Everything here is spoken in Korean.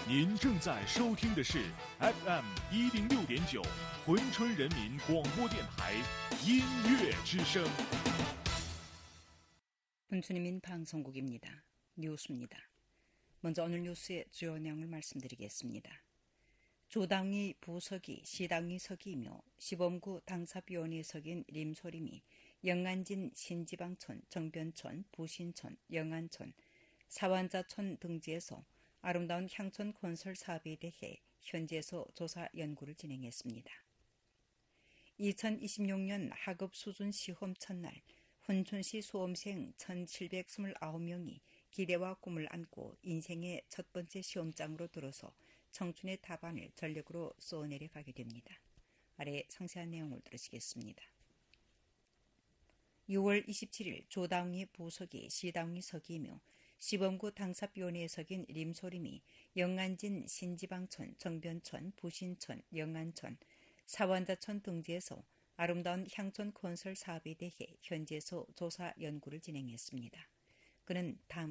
您正在收听的是 FM 106.9珲春人民广播电台音乐之声。 珲春人民방송국입니다. 뉴스입니다. 먼저 오늘 뉴스의 주요 내용을 말씀드리겠습니다. 조당위 부석이 시당위 석이며 시범구 당사위원회 석인 림소림이 영안진 신지방촌, 정변촌, 부신촌, 영안촌, 사완자촌 등지에서 아름다운 향촌 건설 사업에 대해 현지에서 조사 연구를 진행했습니다. 2026년 학업 수준 시험 첫날珲春시 수험생 1,729명이 기대와 꿈을 안고 인생의 첫 번째 시험장으로 들어서 청춘의 답안을 전력으로 쏘내려 가게 됩니다. 아래 상세한 내용을 들으시겠습니다. 6월 27일 조당위 부석이 시당위 석이며 시범구 당사위원회 석인 림소림이 영안진 신지방촌, 정변촌, 부신촌, 영안촌, 사완자촌 등지에서 아름다운 향촌 건설 사업에 대해 현지에서 조사 연구를 진행했습니다. 그는 다음